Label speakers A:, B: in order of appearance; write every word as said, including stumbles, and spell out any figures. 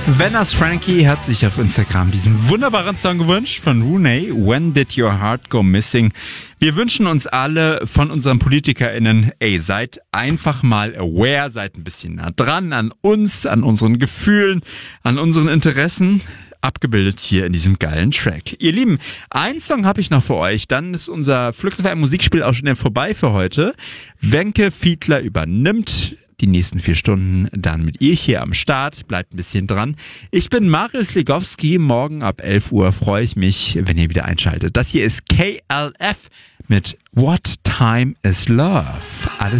A: Venas Frankie hat sich auf Instagram diesen wunderbaren Song gewünscht von Rooney, When Did Your Heart Go Missing? Wir wünschen uns alle von unseren PolitikerInnen, ey, seid einfach mal aware, seid ein bisschen nah dran an uns, an unseren Gefühlen, an unseren Interessen. Abgebildet hier in diesem geilen Track. Ihr Lieben, einen Song habe ich noch für euch, dann ist unser Flux Musikspiel auch schon wieder vorbei für heute. Wenke Fiedler übernimmt die nächsten vier Stunden dann mit ihr hier am Start. Bleibt ein bisschen dran. Ich bin Marius Legowski. Morgen ab elf Uhr freue ich mich, wenn ihr wieder einschaltet. Das hier ist K L F mit What Time Is Love. Alles